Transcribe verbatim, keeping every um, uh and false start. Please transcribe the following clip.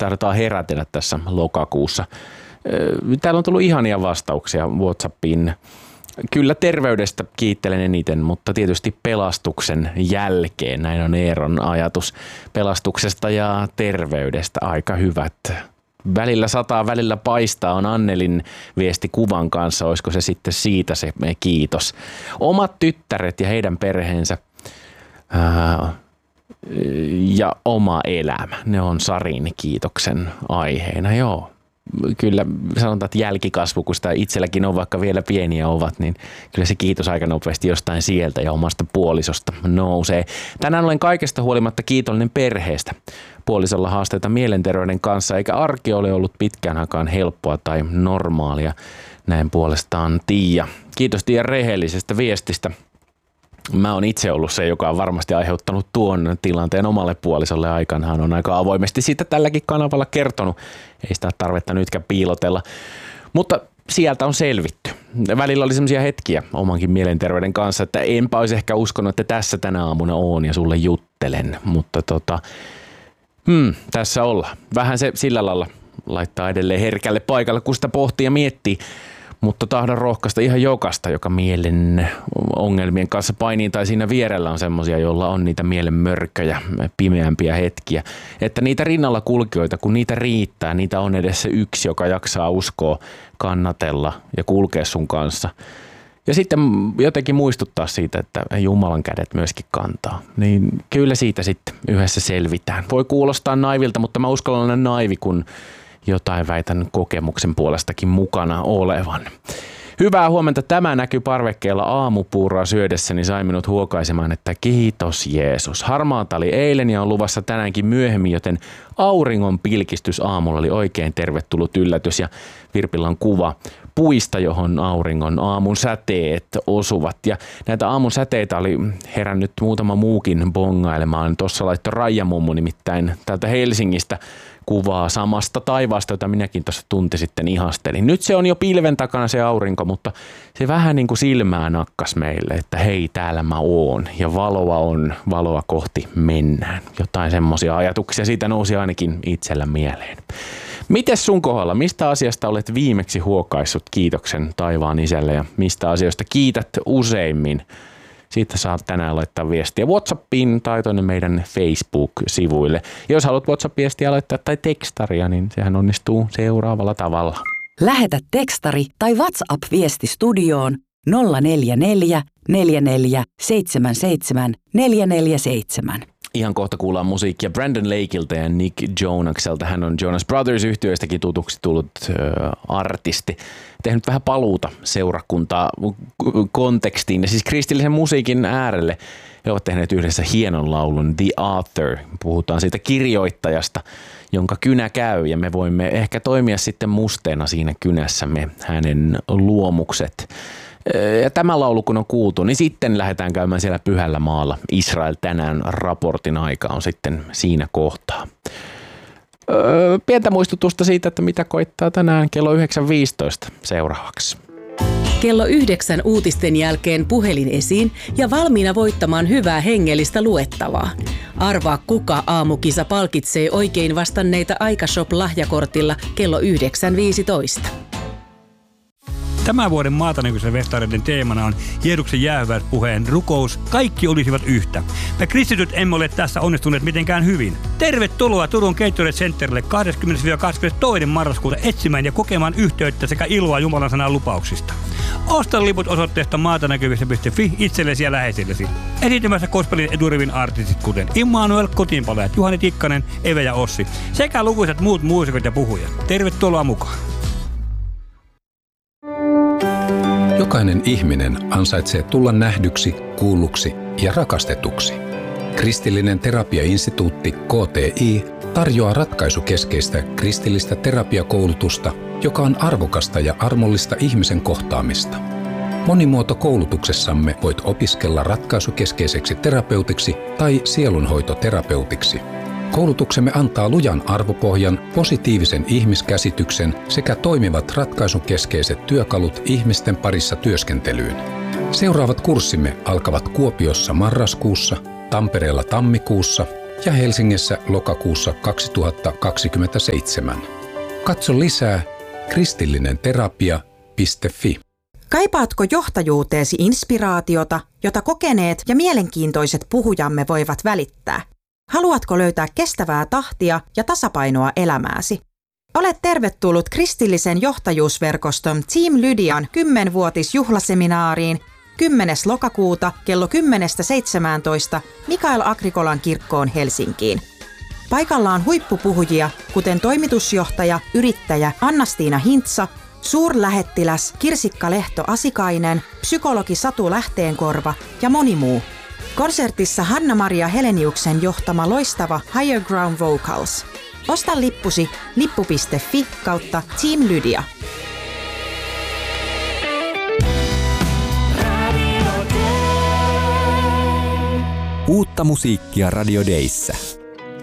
tahdotaan herätellä tässä lokakuussa. Täällä on tullut ihania vastauksia WhatsAppiin. Kyllä terveydestä kiittelen eniten, mutta tietysti pelastuksen jälkeen. Näin on Eeron ajatus pelastuksesta ja terveydestä. Aika hyvät. Välillä sataa, välillä paistaa on Annelin viesti kuvan kanssa. Olisiko se sitten siitä se kiitos. Omat tyttäret ja heidän perheensä ää, ja oma elämä. Ne on Sarin kiitoksen aiheena, joo. Kyllä sanotaan, että jälkikasvu, kun sitä itselläkin on, vaikka vielä pieniä ovat, niin kyllä se kiitos aika nopeasti jostain sieltä ja omasta puolisosta nousee. Tänään olen kaikesta huolimatta kiitollinen perheestä. Puolisolla haasteita mielenterveyden kanssa, eikä arki ole ollut pitkään aikaan helppoa tai normaalia. Näin puolestaan Tiia. Kiitos Tiia rehellisestä viestistä. Mä oon itse ollut se, joka on varmasti aiheuttanut tuon tilanteen omalle puolisolle aikanaan. On aika avoimesti siitä tälläkin kanavalla kertonut. Ei sitä tarvetta nytkään piilotella. Mutta sieltä on selvitty. Välillä oli semmoisia hetkiä omankin mielenterveyden kanssa, että enpä olisi ehkä uskonut, että tässä tänä aamuna oon ja sulle juttelen. Mutta tota, hmm, tässä ollaan. Vähän se sillä lailla laittaa edelleen herkälle paikalle, kun sitä pohtii ja miettii. Mutta tahdon rohkaista ihan jokaista, joka mielen ongelmien kanssa painii tai siinä vierellä on semmoisia, joilla on niitä mielen mörköjä, pimeämpiä hetkiä. Että niitä rinnalla kulkijoita, kun niitä riittää, niitä on edessä yksi, joka jaksaa uskoa, kannatella ja kulkea sun kanssa. Ja sitten jotenkin muistuttaa siitä, että Jumalan kädet myöskin kantaa. Niin kyllä siitä sitten yhdessä selvitään. Voi kuulostaa naivilta, mutta mä uskallan olla naivi, kun jotain väitän kokemuksen puolestakin mukana olevan. Hyvää huomenta. Tämä näkyy parvekkeella aamupuuroa syödessäni sai minut huokaisemaan, että kiitos Jeesus. Harmaata oli eilen ja on luvassa tänäänkin myöhemmin, joten auringon pilkistys aamulla oli oikein tervetullut yllätys. Ja Virpillä on kuva puista, johon auringon aamun säteet osuvat. Ja näitä aamun säteitä oli herännyt muutama muukin bongailemaan. Tuossa laittoi Raija-mummu nimittäin täältä Helsingistä kuvaa samasta taivaasta, jota minäkin tuossa tunti sitten ihastelin. Nyt se on jo pilven takana se aurinko, mutta se vähän niin kuin silmää nakkas meille, että hei, täällä mä oon ja valoa on, valoa kohti mennään. Jotain semmoisia ajatuksia siitä nousi ainakin itsellä mieleen. Mites sun kohdalla? Mistä asiasta olet viimeksi huokaissut kiitoksen taivaan isälle ja mistä asioista kiität useimmin? Siitä saat tänään laittaa viestiä WhatsAppiin tai tuonne meidän Facebook-sivuille. Ja jos haluat WhatsApp-viestiä laittaa tai tekstaria, niin sehän onnistuu seuraavalla tavalla. Lähetä tekstari tai WhatsApp-viesti studioon nolla neljä neljä neljä neljä seitsemän seitsemän neljä neljä seitsemän. Ihan kohta kuullaan musiikkia Brandon Lakeilta ja Nick Jonakselta. Hän on Jonas Brothers-yhtyeestäkin tutuksi tullut äh, artisti. Tehnyt vähän paluuta seurakuntaa kontekstiin ja siis kristillisen musiikin äärelle. He ovat tehneet yhdessä hienon laulun The Author. Puhutaan siitä kirjoittajasta, jonka kynä käy ja me voimme ehkä toimia sitten musteena siinä kynässämme hänen luomukset. Ja tämä laulu kun on kuultu, niin sitten lähdetään käymään siellä Pyhällä maalla. Israel tänään raportin aika on sitten siinä kohtaa. Öö, pientä muistutusta siitä, että mitä koittaa tänään kello yhdeksän viisitoista seuraavaksi. Kello yhdeksän uutisten jälkeen puhelin esiin ja valmiina voittamaan hyvää hengellistä luettavaa. Arvaa kuka aamukisa palkitsee oikein vastanneita Aikashop-lahjakortilla kello yhdeksän viisitoista. Tämän vuoden Maatanäkyisen festareiden teemana on Jeesuksen jäähyväispuheen rukous. Kaikki olisivat yhtä. Me kristityt emme ole tässä onnistuneet mitenkään hyvin. Tervetuloa Turun Gatorade Centerille kahdeskymmenes kahdeskymmenestoinen marraskuuta etsimään ja kokemaan yhteyttä sekä iloa Jumalan sanan lupauksista. Osta liput osoitteesta maatanäkyvissä piste fi itsellesi ja läheisillesi. Esiintymässä gospelin eturivin artistit kuten Immanuel, Kotiinpalajat, Juhani Tikkanen, Eve ja Ossi sekä lukuisat muut muusikot ja puhujat. Tervetuloa mukaan! Jokainen ihminen ansaitsee tulla nähdyksi, kuulluksi ja rakastetuksi. Kristillinen terapiainstituutti K T I tarjoaa ratkaisukeskeistä kristillistä terapiakoulutusta, joka on arvokasta ja armollista ihmisen kohtaamista. Monimuotokoulutuksessamme voit opiskella ratkaisukeskeiseksi terapeutiksi tai sielunhoitoterapeutiksi. Koulutuksemme antaa lujan arvopohjan, positiivisen ihmiskäsityksen sekä toimivat ratkaisukeskeiset työkalut ihmisten parissa työskentelyyn. Seuraavat kurssimme alkavat Kuopiossa marraskuussa, Tampereella tammikuussa, ja Helsingissä lokakuussa kaksituhattakaksikymmentäseitsemän. Katso lisää kristillinenterapia piste fi. Kaipaatko johtajuuteesi inspiraatiota, jota kokeneet ja mielenkiintoiset puhujamme voivat välittää? Haluatko löytää kestävää tahtia ja tasapainoa elämääsi? Olet tervetullut kristillisen johtajuusverkoston Team Lydian kymmenvuotisjuhlaseminaariin kymmenes lokakuuta kello kymmenestä seitsemääntoista Mikael Agrikolan kirkkoon Helsinkiin. Paikalla on huippupuhujia, kuten toimitusjohtaja, yrittäjä Anna-Stiina Hintsa, suurlähettiläs Kirsikka Lehto-Asikainen, psykologi Satu Lähteenkorva ja moni muu. Konsertissa Hanna-Maria Heleniuksen johtama loistava Higher Ground Vocals. Osta lippusi lippu piste fi kautta Team Lydia. Uutta musiikkia Radio Dayssä.